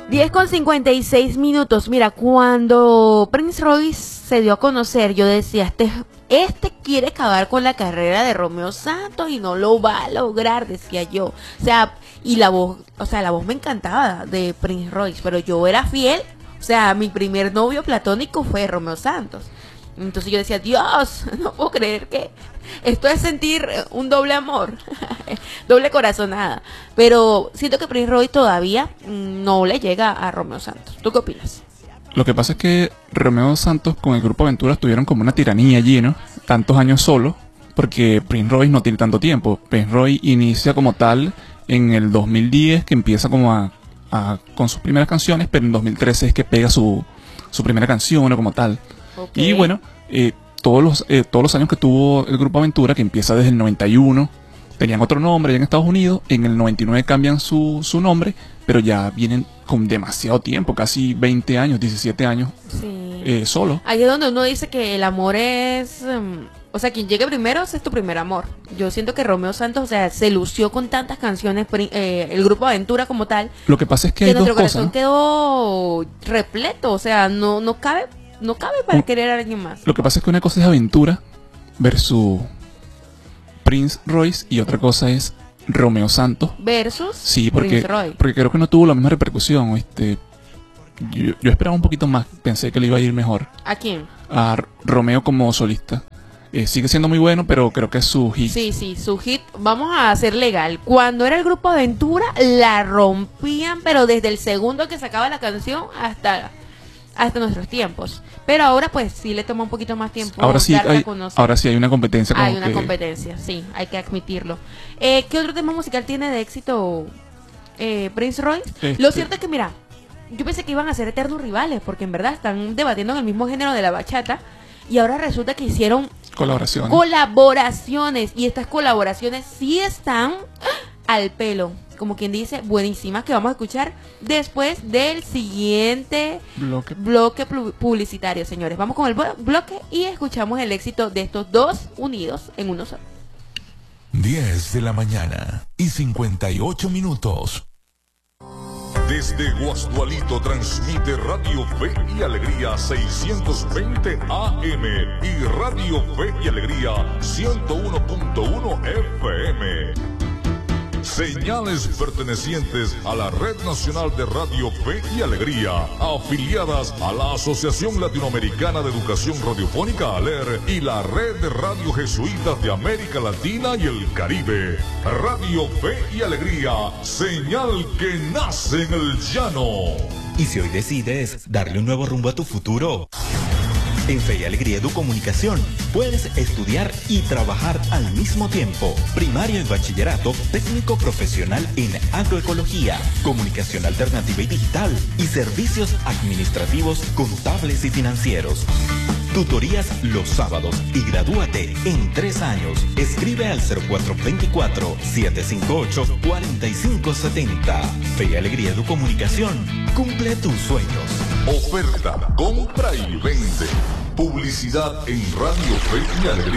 10:56. Mira, cuando Prince Royce se dio a conocer, yo decía, este quiere acabar con la carrera de Romeo Santos y no lo va a lograr, decía yo. O sea, y la voz me encantaba de Prince Royce, pero yo era fiel. O sea, mi primer novio platónico fue Romeo Santos. Entonces yo decía, Dios, no puedo creer que esto es sentir un doble amor, doble corazonada. Pero siento que Prince Royce todavía no le llega a Romeo Santos. ¿Tú qué opinas? Lo que pasa es que Romeo Santos con el Grupo Aventura tuvieron como una tiranía allí, ¿no? Tantos años solo, porque Prince Royce no tiene tanto tiempo. Prince Royce inicia como tal en el 2010, que empieza como con sus primeras canciones, pero en 2013 es que pega su primera canción, ¿no? Como tal. Okay. Y bueno, todos los años que tuvo el Grupo Aventura, que empieza desde el 91, tenían otro nombre allá en Estados Unidos. En el 99 cambian su nombre, pero ya vienen con demasiado tiempo, casi 20 años, 17 años, sí. Solo. Ahí es donde uno dice que el amor es... o sea, quien llegue primero es tu primer amor. Yo siento que Romeo Santos, o sea, se lució con tantas canciones, el Grupo Aventura como tal. Lo que pasa es que hay dos cosas, nuestro corazón quedó repleto, o sea, no cabe para querer a alguien más. Lo que pasa es que una cosa es Aventura versus Prince Royce y otra cosa es Romeo Santos versus Prince Royce. Porque creo que no tuvo la misma repercusión. Yo esperaba un poquito más, pensé que le iba a ir mejor. ¿A quién? A Romeo como solista. Sigue siendo muy bueno, pero creo que es su hit. Sí, su hit. Vamos a hacer legal. Cuando era el Grupo Aventura, la rompían, pero desde el segundo que sacaba la canción hasta nuestros tiempos. Pero ahora pues sí le toma un poquito más tiempo. Ahora sí hay una competencia. Hay una competencia, sí, hay que admitirlo. ¿Qué otro tema musical tiene de éxito Prince Royce? Lo cierto es que, mira, yo pensé que iban a ser eternos rivales, porque en verdad están debatiendo en el mismo género de la bachata, y ahora resulta que hicieron colaboraciones, y estas colaboraciones sí están al pelo, como quien dice, buenísimas, que vamos a escuchar después del siguiente bloque publicitario, señores. Vamos con el bloque y escuchamos el éxito de estos dos unidos en uno solo. 10 de la mañana y 58 minutos. Desde Guasdualito transmite Radio Fe y Alegría 620 AM y Radio Fe y Alegría 101.1 FM. Señales pertenecientes a la Red Nacional de Radio Fe y Alegría, afiliadas a la Asociación Latinoamericana de Educación Radiofónica ALER y la Red de Radio Jesuitas de América Latina y el Caribe. Radio Fe y Alegría, señal que nace en el llano. Y si hoy decides darle un nuevo rumbo a tu futuro, en Fe y Alegría Educomunicación puedes estudiar y trabajar al mismo tiempo. Primario y bachillerato, técnico profesional en agroecología, comunicación alternativa y digital y servicios administrativos, contables y financieros. Tutorías los sábados y gradúate en 3 años. Escribe al 0424-758-4570. Fe y Alegría Educomunicación. Cumple tus sueños. Oferta, compra y vende. Publicidad en Radio Fe y Alegría.